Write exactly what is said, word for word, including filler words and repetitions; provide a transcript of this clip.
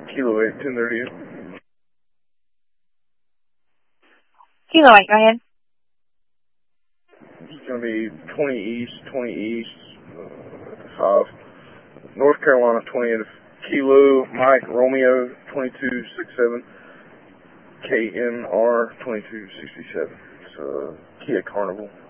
Kilo eight, ten thirty. Kilo eight, go ahead. It's going to be twenty East, twenty East, uh, five. North Carolina, twenty-eight. Kilo, Mike, Romeo, twenty-two sixty-seven. K N R, twenty-two sixty-seven. It's a Kia Carnival.